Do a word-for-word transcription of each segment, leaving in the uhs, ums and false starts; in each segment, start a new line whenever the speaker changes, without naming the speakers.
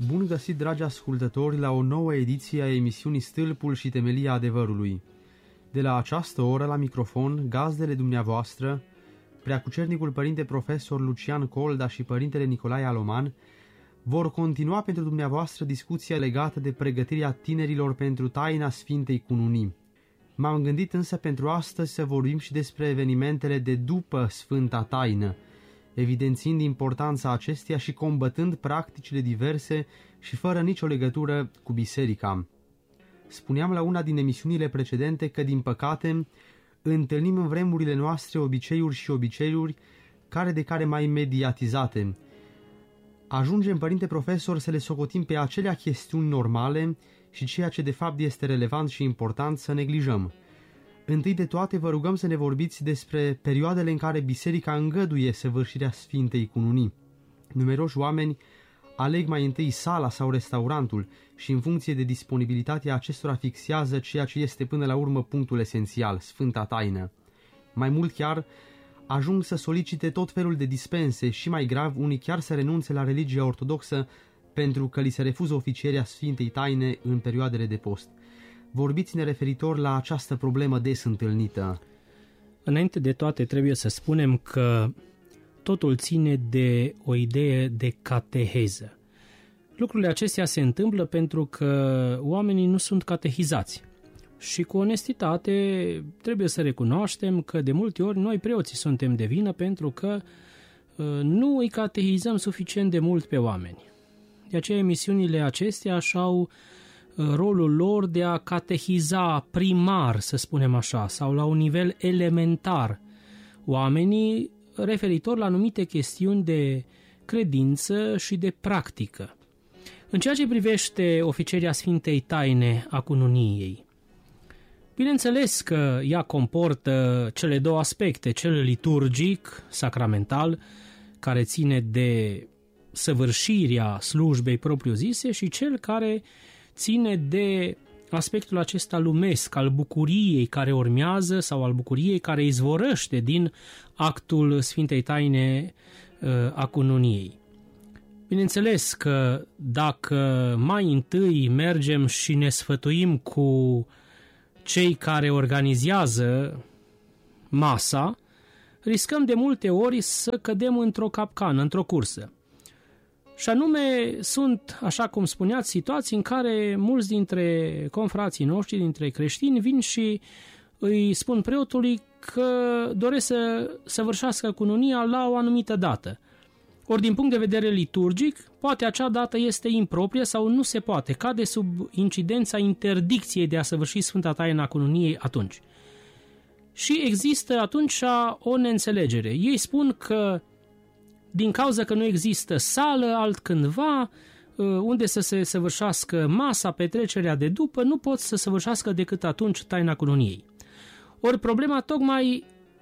Bun găsit, dragi ascultători, la o nouă ediție a emisiunii Stâlpul și Temelia Adevărului. De la această oră, la microfon, gazdele dumneavoastră, Preacucernicul Părinte Profesor Lucian Colda și Părintele Nicolae Aloman, vor continua pentru dumneavoastră discuția legată de pregătirea tinerilor pentru taina Sfintei Cununii. M-am gândit însă pentru astăzi să vorbim și despre evenimentele de după Sfânta Taină, evidențiind importanța acesteia și combătând practicile diverse și fără nicio legătură cu biserica. Spuneam la una din emisiunile precedente că, din păcate, întâlnim în vremurile noastre obiceiuri și obiceiuri care de care mai mediatizate. Ajungem, Părinte Profesor, să le socotim pe acelea chestiuni normale și ceea ce de fapt este relevant și important să neglijăm. Întâi de toate vă rugăm să ne vorbiți despre perioadele în care biserica îngăduie săvârșirea Sfintei Cununii. Numeroși oameni aleg mai întâi sala sau restaurantul și în funcție de disponibilitatea acestora fixează ceea ce este până la urmă punctul esențial, Sfânta Taină. Mai mult chiar, ajung să solicite tot felul de dispense și, mai grav, unii chiar să renunțe la religia ortodoxă pentru că li se refuză oficierea Sfintei Taine în perioadele de post. Vorbiți-ne referitor la această problemă des întâlnită.
Înainte de toate trebuie să spunem că totul ține de o idee de cateheză. Lucrurile acestea se întâmplă pentru că oamenii nu sunt catehizați. Și cu onestitate trebuie să recunoaștem că de multe ori noi preoții suntem de vină pentru că nu îi catehizăm suficient de mult pe oameni. De aceea emisiunile acestea așa-au rolul lor de a catehiza primar, să spunem așa, sau la un nivel elementar oamenii referitor la anumite chestiuni de credință și de practică. În ceea ce privește oficierea Sfintei Taine a Cununiei, bineînțeles că ea comportă cele două aspecte, cel liturgic, sacramental, care ține de săvârșirea slujbei propriu-zise, și cel care ține de aspectul acesta lumesc, al bucuriei care urmează sau al bucuriei care izvorăște din actul Sfintei Taine a Cununiei. Bineînțeles că dacă mai întâi mergem și ne sfătuim cu cei care organizează masa, riscăm de multe ori să cădem într-o capcană, într-o cursă. Și anume, sunt, așa cum spuneați, situații în care mulți dintre confrații noștri, dintre creștini, vin și îi spun preotului că doresc să săvârșească cununia la o anumită dată. Ori, din punct de vedere liturgic, poate acea dată este improprie sau nu se poate, cade sub incidența interdicției de a săvârși Sfânta Taină a Cununiei atunci. Și există atunci o neînțelegere. Ei spun că din cauza că nu există sală altcândva unde să se săvârșească masa, petrecerea de după, nu pot să săvârșească decât atunci taina cununiei. Ori problema tocmai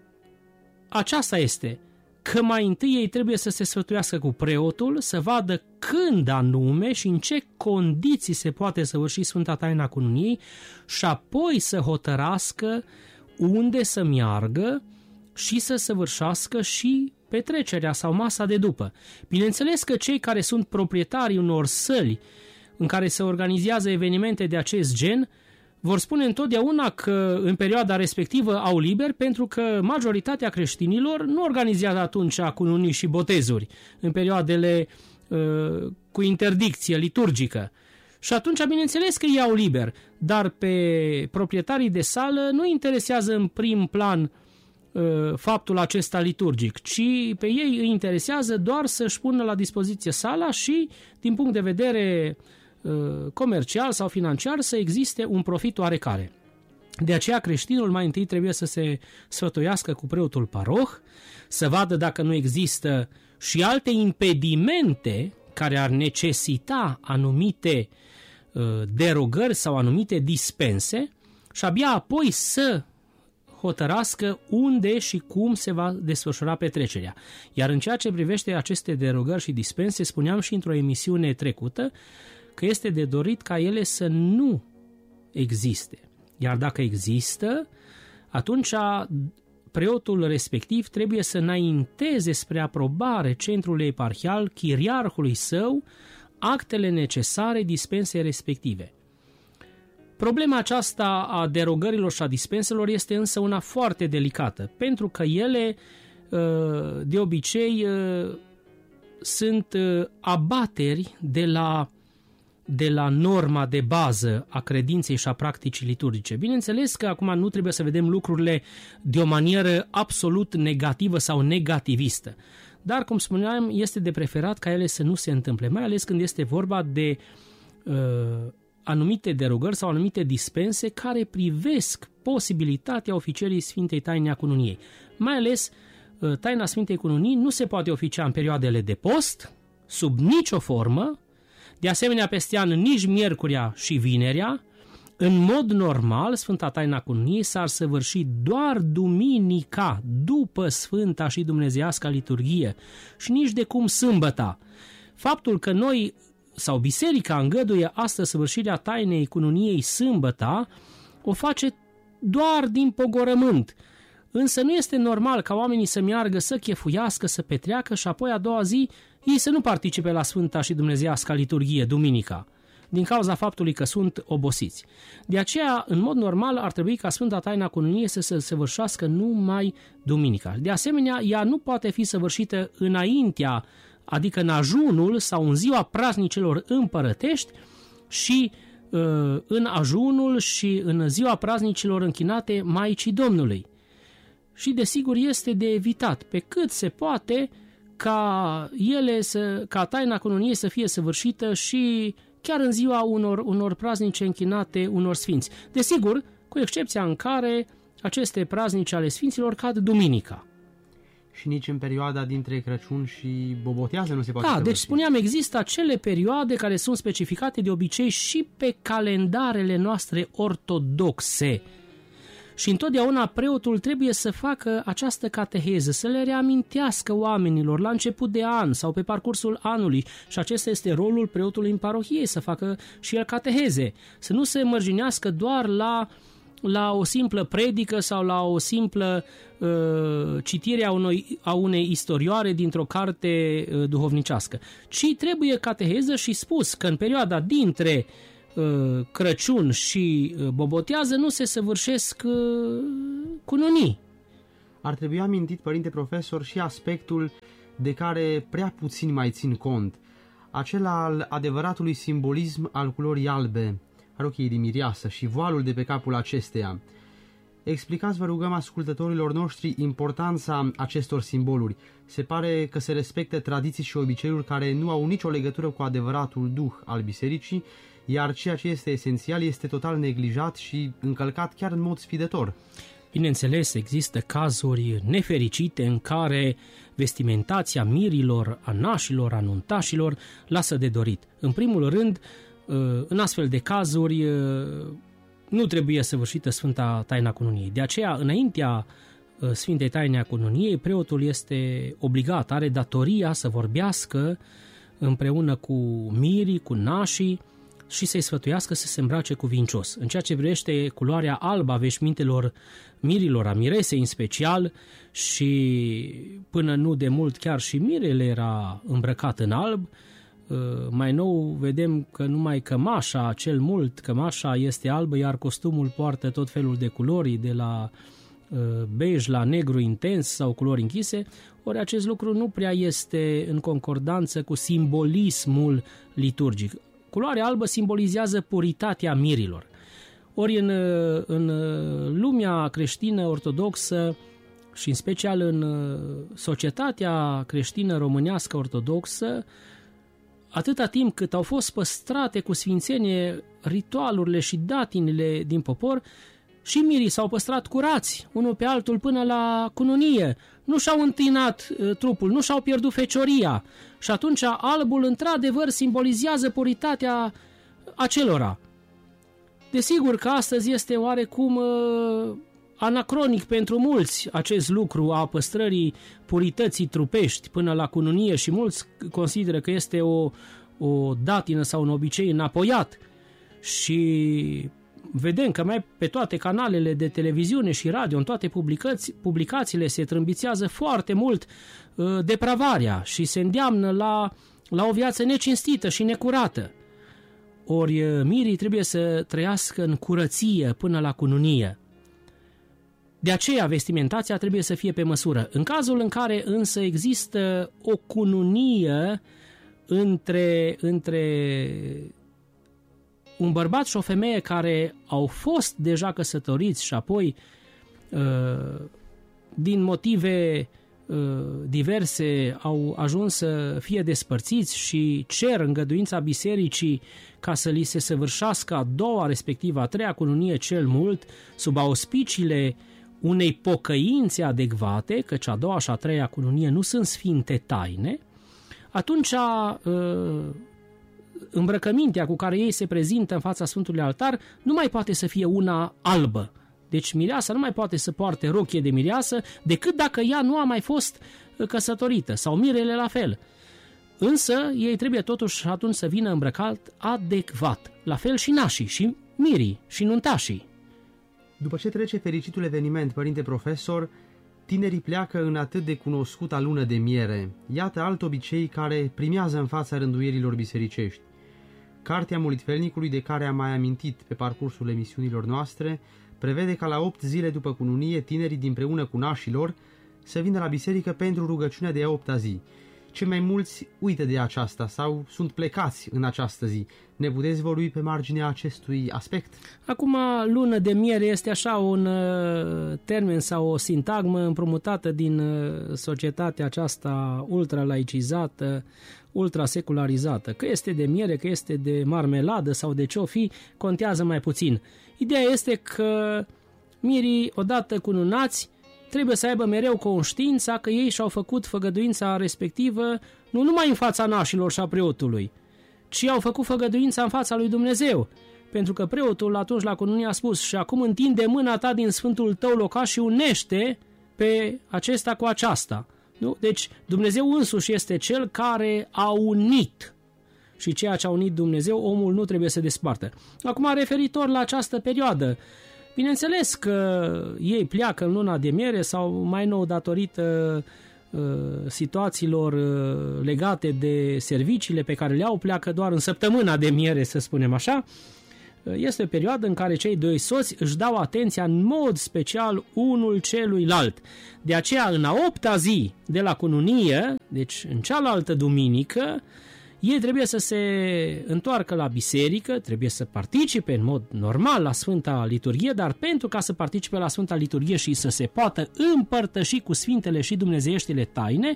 aceasta este, că mai întâi ei trebuie să se sfătuiască cu preotul, să vadă când anume și în ce condiții se poate săvârși Sfânta Taina Cununiei și apoi să hotărască unde să meargă și să săvârșească și petrecerea sau masa de după. Bineînțeles că cei care sunt proprietarii unor săli în care se organizează evenimente de acest gen vor spune întotdeauna că în perioada respectivă au liber, pentru că majoritatea creștinilor nu organizează atunci cununii și botezuri în perioadele uh, cu interdicție liturgică. Și atunci, bineînțeles că ei au liber, dar pe proprietarii de sală nu interesează în prim plan faptul acesta liturgic, ci pe ei îi interesează doar să-și pună la dispoziție sala și, din punct de vedere comercial sau financiar, să existe un profit oarecare. De aceea creștinul mai întâi trebuie să se sfătuiască cu preotul paroh, să vadă dacă nu există și alte impedimente care ar necesita anumite derogări sau anumite dispense și abia apoi să hotărască unde și cum se va desfășura petrecerea. Iar în ceea ce privește aceste derogări și dispense, spuneam și într-o emisiune trecută că este de dorit ca ele să nu existe. Iar dacă există, atunci preotul respectiv trebuie să înainteze spre aprobare centrului eparhial chiriarhului său actele necesare dispensei respective. Problema aceasta a derogărilor și a dispenselor este însă una foarte delicată, pentru că ele, de obicei, sunt abateri de la, de la norma de bază a credinței și a practicii liturgice. Bineînțeles că acum nu trebuie să vedem lucrurile de o manieră absolut negativă sau negativistă, dar, cum spuneam, este de preferat ca ele să nu se întâmple, mai ales când este vorba de uh, anumite derogări sau anumite dispense care privesc posibilitatea oficierii Sfintei Taine a Cununiei. Mai ales, taina Sfintei Cununii nu se poate oficia în perioadele de post, sub nicio formă, de asemenea peste an nici miercurea și vinerea. În mod normal, Sfânta Taina Cununiei s-ar săvârși doar duminica, după Sfânta și Dumnezeiasca liturghie, și nici de cum sâmbăta. Faptul că noi sau biserica îngăduie astăzi săvârșirea tainei Cununiei sâmbăta, o face doar din pogorământ. Însă nu este normal ca oamenii să meargă, să chefuiască, să petreacă și apoi a doua zi ei să nu participe la Sfânta și Dumnezeiasca liturghie duminica, din cauza faptului că sunt obosiți. De aceea, în mod normal, ar trebui ca Sfânta Taina Cununiei să se săvârșească numai duminica. De asemenea, ea nu poate fi săvârșită înaintea, adică în ajunul sau în ziua praznicelor împărătești și uh, în ajunul și în ziua praznicilor închinate Maicii Domnului. Și desigur este de evitat pe cât se poate ca ele să, ca taina cununiei să fie săvârșită și chiar în ziua unor, unor praznice închinate unor sfinți. Desigur, cu excepția în care aceste praznice ale sfinților cad duminica.
Și nici în perioada dintre Crăciun și Bobotează nu se poate
Da,
săvârși.
deci spuneam, există acele perioade care sunt specificate de obicei și pe calendarele noastre ortodoxe. Și întotdeauna preotul trebuie să facă această cateheză, să le reamintească oamenilor la început de an sau pe parcursul anului. Și acesta este rolul preotului în parohie, să facă și el cateheze, să nu se mărginească doar la, la o simplă predică sau la o simplă uh, citire a, unui, a unei istorioare dintr-o carte uh, duhovnicească, ci trebuie cateheză și spus că în perioada dintre Crăciun și Bobotează nu se săvârșesc cununii.
Ar trebui amintit, părinte profesor, și aspectul de care prea puțin mai țin cont, acela al adevăratului simbolism al culorii albe, a rochiei de mireasă și voalul de pe capul acesteia. Explicați, vă rugăm, ascultătorilor noștri importanța acestor simboluri. Se pare că se respectă tradiții și obiceiuri care nu au nicio legătură cu adevăratul duh al bisericii, iar ceea ce este esențial este total neglijat și încălcat chiar în mod sfidător.
Bineînțeles, există cazuri nefericite în care vestimentația mirilor, a nașilor, a nuntașilor lasă de dorit. În primul rând, în astfel de cazuri nu trebuie săvârșită Sfânta Taina Cununiei. De aceea, înaintea Sfintei Taine a Cununiei, preotul este obligat, are datoria să vorbească împreună cu mirii, cu nașii, și să-i sfătuiască să se îmbrace cuvincios. În ceea ce privește culoarea albă a veșmintelor mirilor, a miresei în special, și până nu de mult chiar și mirele era îmbrăcat în alb, mai nou vedem că numai cămașa, cel mult cămașa este albă, iar costumul poartă tot felul de culori, de la bej la negru intens sau culori închise. Ori acest lucru nu prea este în concordanță cu simbolismul liturgic. Culoarea albă simbolizează puritatea mirilor. Ori în, în lumea creștină ortodoxă și în special în societatea creștină românească ortodoxă, atâta timp cât au fost păstrate cu sfințenie ritualurile și datinile din popor, și mirii s-au păstrat curați, unul pe altul până la cununie, nu și-au întinat uh, trupul, nu și-au pierdut fecioria. Și atunci albul într-adevăr simbolizează puritatea acelora. Desigur că astăzi este oarecum uh, anacronic pentru mulți acest lucru a păstrării purității trupești până la cununie și mulți consideră că este o, o datină sau un obicei înapoiat. Și vedem că mai pe toate canalele de televiziune și radio, în toate publicați, publicațiile se trâmbițează foarte mult uh, depravarea și se îndeamnă la la o viață necinstită și necurată. Ori mirii trebuie să trăiască în curăție până la cununie. De aceea vestimentația trebuie să fie pe măsură. În cazul în care însă există o cununie între, între un bărbat și o femeie care au fost deja căsătoriți și apoi din motive diverse au ajuns să fie despărțiți și cer îngăduința bisericii ca să li se săvârșească a doua, respectiv a treia cununie cel mult, sub auspiciile unei pocăințe adecvate, căci a doua și a treia cununie nu sunt sfinte taine, atunci îmbrăcămintea cu care ei se prezintă în fața Sfântului Altar nu mai poate să fie una albă. Deci mireasa nu mai poate să poarte rochie de mireasă decât dacă ea nu a mai fost căsătorită, sau mirele la fel. Însă ei trebuie totuși atunci să vină îmbrăcat adecvat. La fel și nașii, și mirii, și nuntașii.
După ce trece fericitul eveniment, părinte profesor, tinerii pleacă în atât de cunoscuta lună de miere. Iată alt obicei care primează în fața rânduierilor bisericești. Cartea Molitvelnicului, de care am mai amintit pe parcursul emisiunilor noastre, prevede ca la opt zile după cununie tinerii dinpreună cu nașilor să vină la biserică pentru rugăciunea de a opta zi. Cei mai mulți uită de aceasta sau sunt plecați în această zi. Ne puteți vorbi pe marginea acestui aspect?
Acum, lună de miere este așa un uh, termen sau o sintagmă împrumutată din uh, societatea aceasta ultra-laicizată, ultra-secularizată. Că este de miere, că este de marmeladă sau de ce-o fi, contează mai puțin. Ideea este că mirii, odată cununați, trebuie să aibă mereu conștiința că ei și-au făcut făgăduința respectivă nu numai în fața nașilor și a preotului, ci au făcut făgăduința în fața lui Dumnezeu. Pentru că preotul atunci la cununie a spus: și acum întinde mâna ta din sfântul tău locaș și unește pe acesta cu aceasta. Nu? Deci Dumnezeu însuși este cel care a unit. Și ceea ce a unit Dumnezeu, omul nu trebuie să despartă. Acum, referitor la această perioadă, bineînțeles că ei pleacă în luna de miere sau mai nou datorită uh, situațiilor uh, legate de serviciile pe care le au, pleacă doar în săptămâna de miere, să spunem așa. Este o perioadă în care cei doi soți își dau atenția în mod special unul celuilalt. De aceea, în a opta zi de la cununie, deci în cealaltă duminică, ei trebuie să se întoarcă la biserică, trebuie să participe în mod normal la Sfânta Liturghie, dar pentru ca să participe la Sfânta Liturghie și să se poată împărtăși cu Sfintele și dumnezeieștile taine,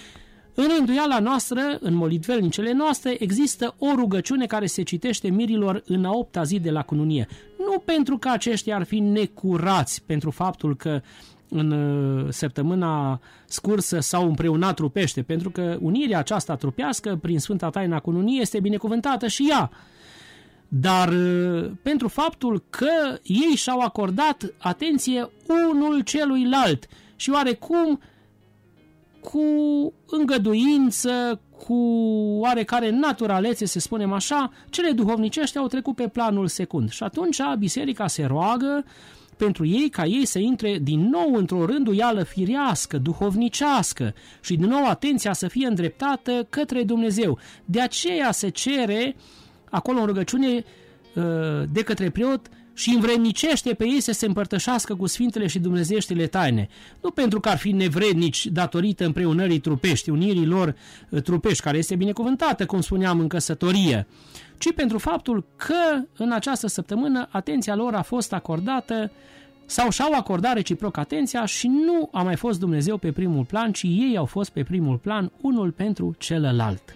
în rânduiala noastră, în molitvelnicele noastre, există o rugăciune care se citește mirilor în a opta zi de la cununie. Nu pentru că aceștia ar fi necurați pentru faptul că în săptămâna scursă s-au împreunat trupește, pentru că unirea aceasta trupească prin Sfânta Taina Cununiei este binecuvântată și ea, dar pentru faptul că ei și-au acordat atenție unul celuilalt și oarecum cu îngăduință, cu oarecare naturalețe, să spunem așa, cele duhovnicești au trecut pe planul secund. Și atunci biserica se roagă pentru ei ca ei să intre din nou într-o rânduială firească, duhovnicească și din nou atenția să fie îndreptată către Dumnezeu. De aceea se cere acolo în rugăciune de către preot și învrednicește pe ei să se împărtășească cu Sfintele și dumnezeieștile taine. Nu pentru că ar fi nevrednici datorită împreunării trupești, unirii lor trupești, care este binecuvântată, cum spuneam, în căsătorie, ci pentru faptul că în această săptămână atenția lor a fost acordată sau și-au acordat reciproc atenția și nu a mai fost Dumnezeu pe primul plan, ci ei au fost pe primul plan unul pentru celălalt.